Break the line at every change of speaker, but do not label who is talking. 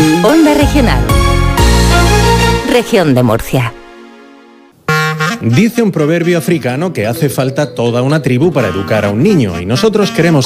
Onda Regional. Región de Murcia.
Dice un proverbio africano que hace falta toda una tribu para educar a un niño, y nosotros queremos